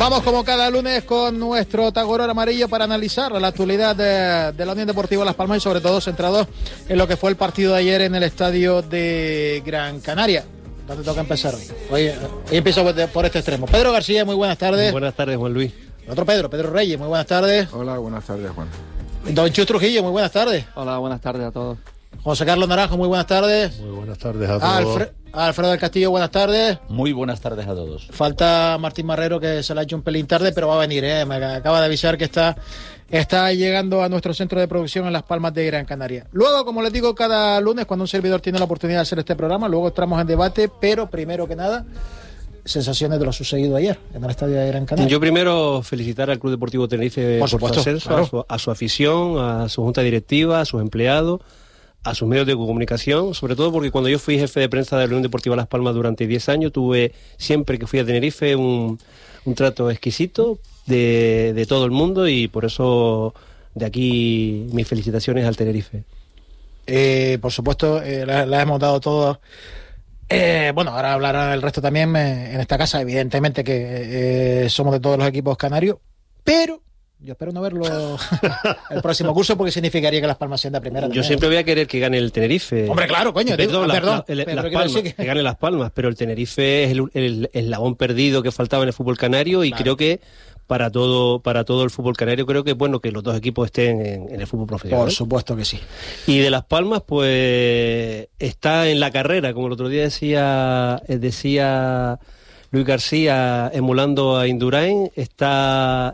Vamos como cada lunes con nuestro Tagoror amarillo para analizar la actualidad de la Unión Deportiva Las Palmas y sobre todo centrados en lo que fue el partido de ayer en el estadio de Gran Canaria. ¿Dónde toca empezar hoy? Hoy empiezo por este extremo. Pedro García, muy buenas tardes. Muy buenas tardes, Juan Luis. Otro Pedro Reyes, muy buenas tardes. Hola, buenas tardes, Juan. Don Chus Trujillo, muy buenas tardes. Hola, buenas tardes a todos. José Carlos Naranjo, muy buenas tardes. Muy buenas tardes a todos. Alfredo del Castillo, buenas tardes. Muy buenas tardes a todos. Falta Martín Marrero, que se la ha hecho un pelín tarde, pero va a venir, me acaba de avisar que está llegando a nuestro centro de producción en Las Palmas de Gran Canaria. Luego, como les digo cada lunes, cuando un servidor tiene la oportunidad de hacer este programa, luego entramos en debate, pero primero que nada, sensaciones de lo sucedido ayer en el estadio de Gran Canaria. Yo primero felicitar al Club Deportivo Tenerife por su ascenso, claro, a su afición, a su junta directiva, a sus empleados, a sus medios de comunicación, sobre todo porque cuando yo fui jefe de prensa de la Unión Deportiva Las Palmas durante 10 años, tuve siempre que fui a Tenerife un trato exquisito de todo el mundo, y por eso de aquí mis felicitaciones al Tenerife. Por supuesto, la hemos dado todos. Bueno, ahora hablará el resto también en esta casa, evidentemente que somos de todos los equipos canarios, pero yo espero no verlo el próximo curso, porque significaría que Las Palmas sean de primera. Yo siempre voy a querer que gane el Tenerife. Hombre, claro, coño. Perdón, Las Palmas, que gane Las Palmas, pero el Tenerife es el eslabón perdido que faltaba en el fútbol canario, y claro, creo que para todo el fútbol canario, creo que es bueno que los dos equipos estén en el fútbol profesional. Por supuesto que sí. Y de Las Palmas, pues está en la carrera, como el otro día decía Luis García, emulando a Indurain. Está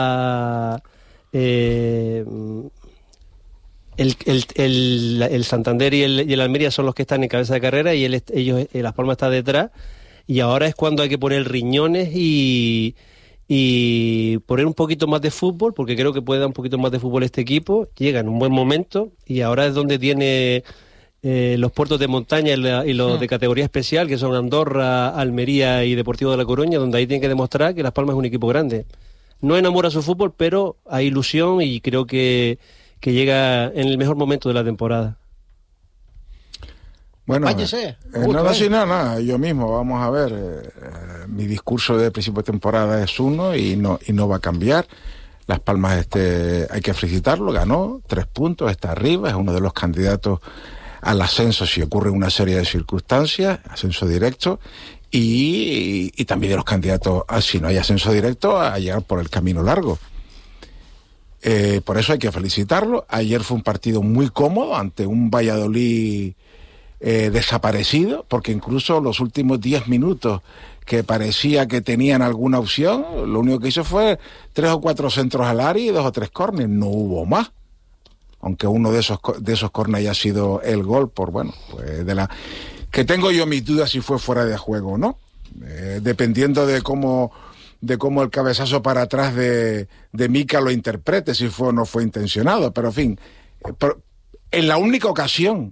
el Santander y el Almería son los que están en cabeza de carrera, y Las Palmas está detrás, y ahora es cuando hay que poner riñones y poner un poquito más de fútbol, porque creo que puede dar un poquito más de fútbol este equipo. Llega en un buen momento, y ahora es donde tiene los puertos de montaña y los de categoría especial, que son Andorra, Almería y Deportivo de La Coruña, donde ahí tiene que demostrar que Las Palmas es un equipo grande. No enamora su fútbol, pero hay ilusión, y creo que llega en el mejor momento de la temporada. Bueno, nada, yo mismo, vamos a ver, mi discurso de principio de temporada es uno y no va a cambiar. Las Palmas hay que felicitarlo, ganó 3 puntos, está arriba, es uno de los candidatos al ascenso si ocurre una serie de circunstancias, ascenso directo, y también de los candidatos, si no hay ascenso directo, a llegar por el camino largo. Por eso hay que felicitarlo. Ayer fue un partido muy cómodo ante un Valladolid desaparecido, porque incluso los últimos 10 minutos que parecía que tenían alguna opción, lo único que hizo fue 3 o 4 centros al área y 2 o 3 córneres, no hubo más, aunque uno de esos córneres haya sido el gol, que tengo yo mis dudas si fue fuera de juego o no, dependiendo de cómo el cabezazo para atrás de Mica lo interprete, si fue o no fue intencionado, pero en fin, en la única ocasión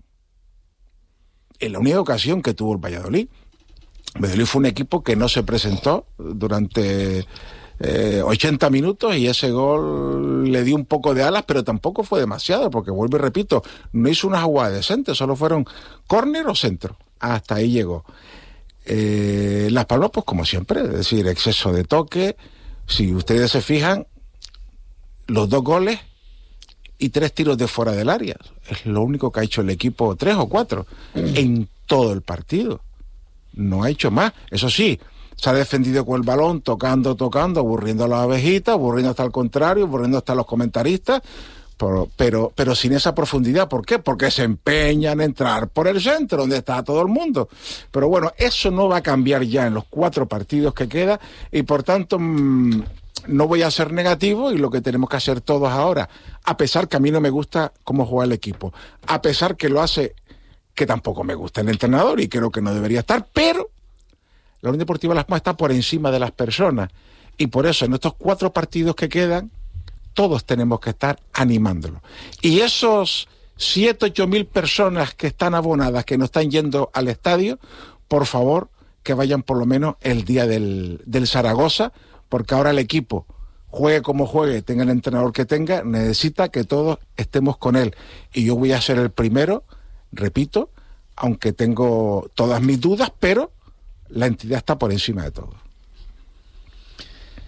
que tuvo el Valladolid fue un equipo que no se presentó durante 80 minutos, y ese gol le dio un poco de alas, pero tampoco fue demasiado, porque vuelvo y repito, no hizo una jugada decente, solo fueron córner o centro, hasta ahí llegó. Las Palmas, pues como siempre, es decir, exceso de toque. Si ustedes se fijan, los 2 goles y 3 tiros de fuera del área, es lo único que ha hecho el equipo, 3 o 4 en todo el partido, no ha hecho más. Eso sí, se ha defendido con el balón, tocando, aburriendo a las abejitas, aburriendo hasta el contrario, aburriendo hasta los comentaristas, pero sin esa profundidad. ¿Por qué? Porque se empeñan en entrar por el centro, donde está todo el mundo. Pero bueno, eso no va a cambiar ya en los 4 partidos que queda, y por tanto no voy a ser negativo, y lo que tenemos que hacer todos ahora, a pesar que a mí no me gusta cómo juega el equipo, a pesar que lo hace, que tampoco me gusta el entrenador y creo que no debería estar, pero la Unión Deportiva Las Palmas está por encima de las personas, y por eso en estos 4 partidos que quedan todos tenemos que estar animándolo. Y esos 7-8 mil personas que están abonadas, que no están yendo al estadio, por favor que vayan por lo menos el día del Zaragoza, porque ahora el equipo, juegue como juegue, tenga el entrenador que tenga, necesita que todos estemos con él. Y yo voy a ser el primero, repito, aunque tengo todas mis dudas, pero la entidad está por encima de todo.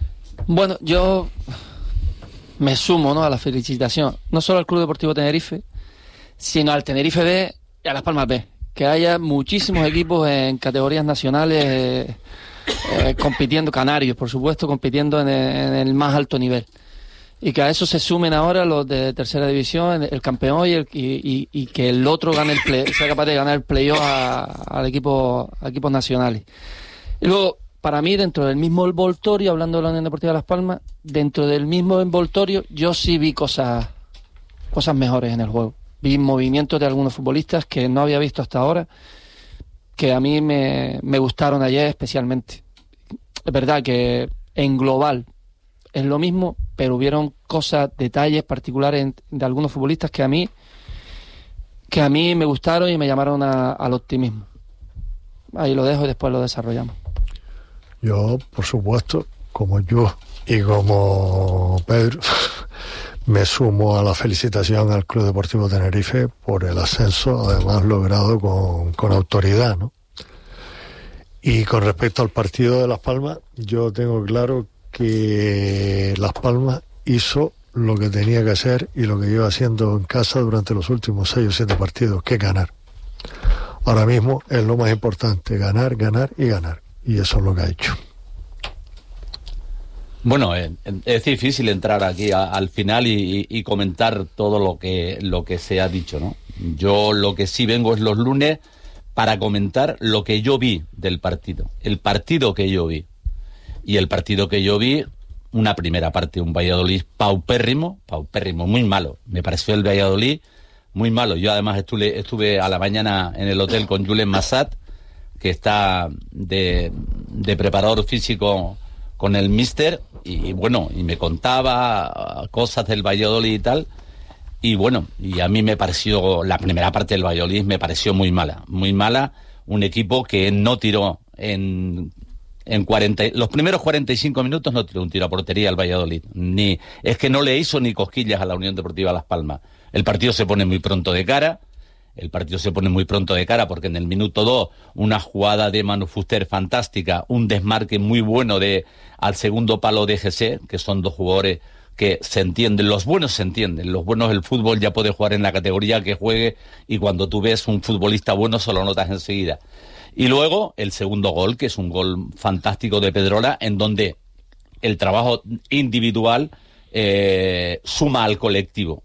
Bueno, yo me sumo, ¿no?, a la felicitación, no solo al Club Deportivo Tenerife, sino al Tenerife B y a Las Palmas B. Que haya muchísimos equipos en categorías nacionales compitiendo, canarios, por supuesto, compitiendo en el más alto nivel. Y que a eso se sumen ahora los de tercera división, el campeón y que el otro gane sea capaz de ganar el playoff a equipos nacionales. Y luego, para mí, dentro del mismo envoltorio, hablando de la Unión Deportiva Las Palmas, dentro del mismo envoltorio, yo sí vi cosas mejores en el juego. Vi movimientos de algunos futbolistas que no había visto hasta ahora, que a mí me gustaron ayer especialmente. Es verdad que en global es lo mismo, pero hubieron cosas, detalles particulares de algunos futbolistas que a mí me gustaron y me llamaron al optimismo. Ahí lo dejo y después lo desarrollamos. Yo, por supuesto, como yo y como Pedro, me sumo a la felicitación al Club Deportivo Tenerife por el ascenso, además logrado con autoridad, ¿no? Y con respecto al partido de Las Palmas, yo tengo claro que Las Palmas hizo lo que tenía que hacer y lo que lleva haciendo en casa durante los últimos 6 o 7 partidos, que es ganar. Ahora mismo es lo más importante, ganar, ganar y ganar. Y eso es lo que ha hecho. Bueno, es difícil entrar aquí al final y comentar todo lo que se ha dicho, ¿no? Yo lo que sí vengo es los lunes para comentar lo que yo vi del partido. El partido que yo vi. Y el partido que yo vi, una primera parte, un Valladolid paupérrimo, muy malo. Me pareció el Valladolid muy malo. Yo además estuve a la mañana en el hotel con Julen Massat, que está de preparador físico con el míster, y bueno, y me contaba cosas del Valladolid y tal, y bueno, y a mí me pareció, la primera parte del Valladolid me pareció muy mala, un equipo que no tiró los primeros 45 minutos no tiró un tiro a portería al Valladolid, es que no le hizo ni cosquillas a la Unión Deportiva Las Palmas. El partido se pone muy pronto de cara, porque en el minuto 2 una jugada de Manu Fuster fantástica, un desmarque muy bueno al segundo palo de GC, que son dos jugadores que se entienden, los buenos el fútbol ya puede jugar en la categoría que juegue, y cuando tú ves un futbolista bueno se lo notas enseguida. Y luego el segundo gol, que es un gol fantástico de Pedrola, en donde el trabajo individual suma al colectivo.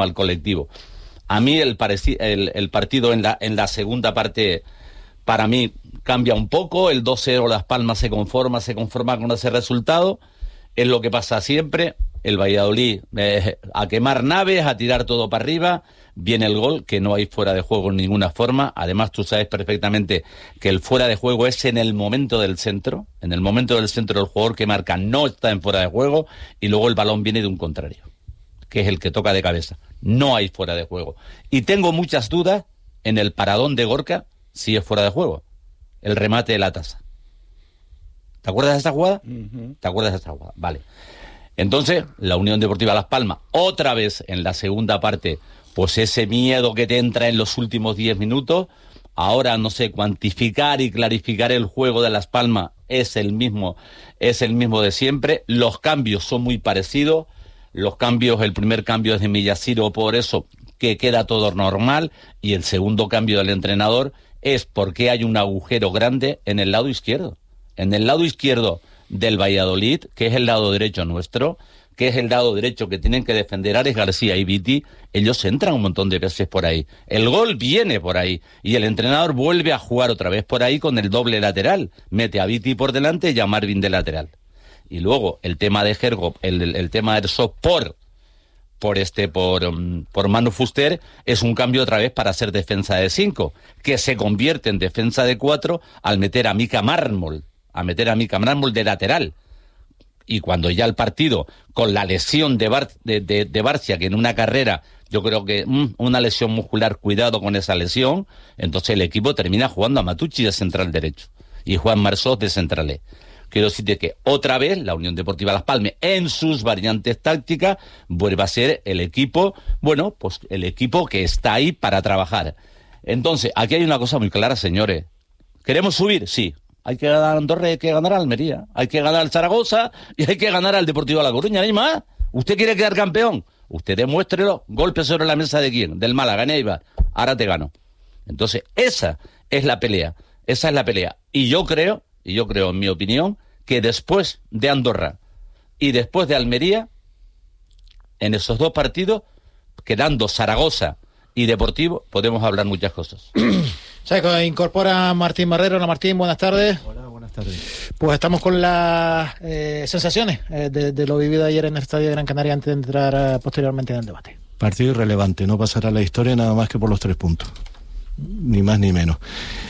A mí el partido en la segunda parte, para mí, cambia un poco. El 2-0 Las Palmas se conforma con ese resultado. Es lo que pasa siempre. El Valladolid a quemar naves, a tirar todo para arriba. Viene el gol, que no hay fuera de juego en ninguna forma. Además, tú sabes perfectamente que el fuera de juego es en el momento del centro. En el momento del centro, el jugador que marca no está en fuera de juego, y luego el balón viene de un contrario, que es el que toca de cabeza. No hay fuera de juego. Y tengo muchas dudas en el paradón de Gorka, si es fuera de juego. El remate de la taza. ¿Te acuerdas de esa jugada? Uh-huh. ¿Te acuerdas de esa jugada? Vale. Entonces, la Unión Deportiva Las Palmas, otra vez en la segunda parte, pues ese miedo que te entra en los últimos 10 minutos, ahora no sé, cuantificar y clarificar el juego de Las Palmas es el mismo de siempre. Los cambios son muy parecidos. El primer cambio es de Millasiro, por eso que queda todo normal, y el segundo cambio del entrenador es porque hay un agujero grande en el lado izquierdo. En el lado izquierdo del Valladolid, que es el lado derecho nuestro, que es el lado derecho que tienen que defender Ares García y Viti, ellos entran un montón de veces por ahí. El gol viene por ahí, y el entrenador vuelve a jugar otra vez por ahí con el doble lateral. Mete a Viti por delante y a Marvin de lateral. Y luego el tema de Hergop, el tema de Erso por Manu Fuster, es un cambio otra vez para ser defensa de 5, que se convierte en defensa de 4 al meter a Mika Mármol de lateral. Y cuando ya el partido, con la lesión de Barcia, que en una carrera, yo creo que una lesión muscular, cuidado con esa lesión, entonces el equipo termina jugando a Matucci de central derecho y Juan Marsós de central. Quiero decirte que otra vez la Unión Deportiva Las Palmas, en sus variantes tácticas, vuelve a ser el equipo, bueno, pues el equipo que está ahí para trabajar. Entonces, aquí hay una cosa muy clara, señores. ¿Queremos subir? Sí. Hay que ganar a Andorra y hay que ganar a Almería. Hay que ganar al Zaragoza y hay que ganar al Deportivo La Coruña. ¿Ni más? ¿Usted quiere quedar campeón? Usted demuéstrelo. Golpe sobre la mesa de quién. Del Málaga, Neiva. Ahora te gano. Entonces, esa es la pelea. Esa es la pelea. Y yo creo, en mi opinión, que después de Andorra y después de Almería, en esos dos partidos, quedando Zaragoza y Deportivo, podemos hablar muchas cosas. Se incorpora Martín Marrero. Hola Martín, buenas tardes. Hola, buenas tardes. Pues estamos con las sensaciones de lo vivido ayer en el Estadio de Gran Canaria antes de entrar posteriormente en el debate. Partido irrelevante, no pasará la historia nada más que por los 3 puntos. Ni más ni menos.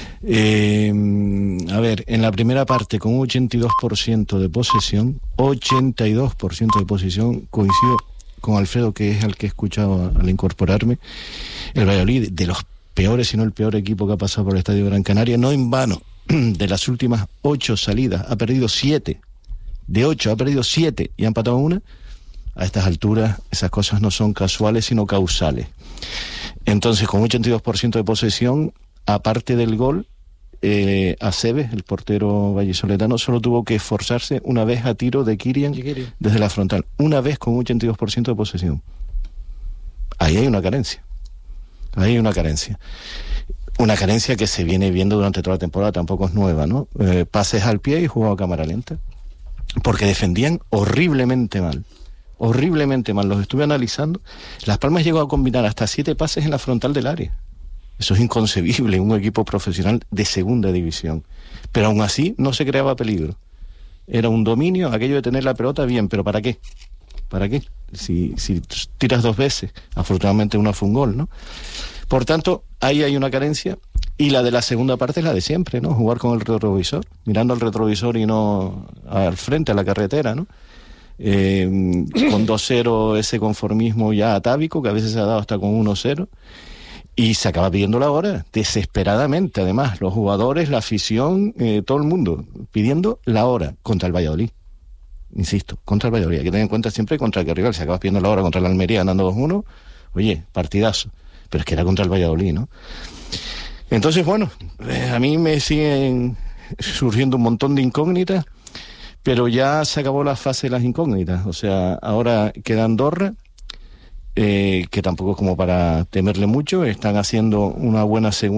A ver, en la primera parte con un 82% de posesión, 82% de posesión, coincido con Alfredo, que es al que he escuchado al incorporarme. El Valladolid, de los peores, si no el peor equipo que ha pasado por el Estadio de Gran Canaria, no en vano, de las últimas 8 salidas, ha perdido 7. De 8 ha perdido 7 y ha empatado una. A estas alturas, esas cosas no son casuales, sino causales. Entonces, con un 82% de posesión, aparte del gol, Aceves, el portero vallisoletano, solo tuvo que esforzarse una vez a tiro de Kirian desde la frontal. Una vez con un 82% de posesión. Ahí hay una carencia. Ahí hay una carencia. Una carencia que se viene viendo durante toda la temporada, tampoco es nueva, ¿no? Pases al pie y jugado a cámara lenta. Porque defendían horriblemente mal. Horriblemente mal. Los estuve analizando. Las Palmas llegó a combinar hasta 7 pases en la frontal del área. Eso es inconcebible en un equipo profesional de segunda división. Pero aún así no se creaba peligro. Era un dominio, aquello de tener la pelota bien, pero ¿para qué? ¿Para qué? Si tiras 2 veces, afortunadamente una fue un gol, ¿no? Por tanto, ahí hay una carencia, y la de la segunda parte es la de siempre, ¿no? Jugar con el retrovisor, mirando al retrovisor y no al frente, a la carretera, ¿no? Con 2-0 ese conformismo ya atávico, que a veces se ha dado hasta con 1-0, y se acaba pidiendo la hora, desesperadamente, además, los jugadores, la afición, todo el mundo, pidiendo la hora contra el Valladolid. Insisto, contra el Valladolid. Hay que tener en cuenta siempre contra qué rival. Se acaba pidiendo la hora contra el Almería ganando 2-1. Oye, partidazo. Pero es que era contra el Valladolid, ¿no? Entonces, bueno, a mí me siguen surgiendo un montón de incógnitas, pero ya se acabó la fase de las incógnitas. O sea, ahora queda Andorra, que tampoco es como para temerle mucho. Están haciendo una buena segunda